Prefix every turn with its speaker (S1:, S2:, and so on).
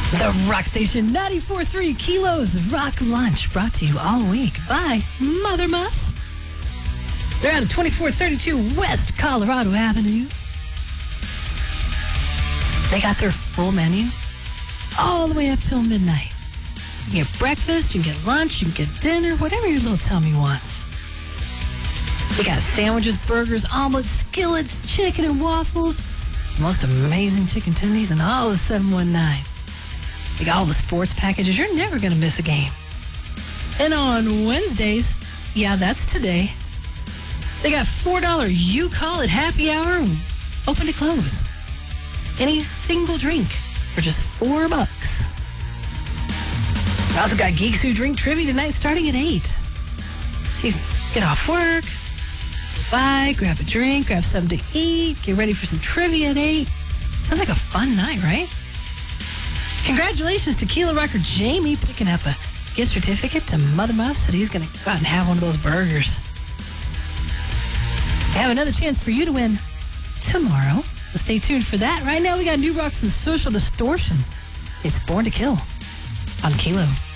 S1: The Rock Station 94.3 Kilos Rock Lunch, brought to you all week by Mother Muffs. They're out of 2432 West Colorado Avenue. They got their full menu all the way up till midnight. You can get breakfast, you can get lunch, you can get dinner, whatever your little tummy wants. They got sandwiches, burgers, omelets, skillets, chicken and waffles, the most amazing chicken tendies in all of 719. They got all the sports packages. You're never going to miss a game. And on Wednesdays, yeah, that's today, they got $4 You Call It happy hour, open to close. Any single drink for just $4. We also got Geeks Who Drink trivia tonight starting at 8. So you get off work, by, grab a drink, grab something to eat, get ready for some trivia at 8. Sounds like a fun night, right? Congratulations to Kilo Rocker Jamie picking up a gift certificate to Mother Muffs that he's going to go out and have one of those burgers. I have another chance for you to win tomorrow, so stay tuned for that. Right now, we got new rock from Social Distortion. It's Born to Kill on Kilo.